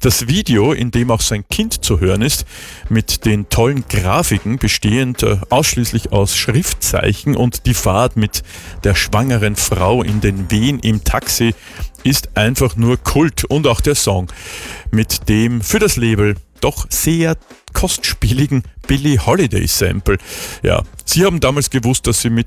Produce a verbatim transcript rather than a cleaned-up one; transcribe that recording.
Das Video, in dem auch sein Kind zu hören ist, mit den tollen Grafiken, bestehend äh, ausschließlich aus Schriftzeichen, und die Fahrt mit der schwangeren Frau in den Wehen im Taxi, ist einfach nur Kult. Und auch der Song mit dem für das Label doch sehr kostspieligen Billie Holiday Sample. Ja, sie haben damals gewusst, dass sie mit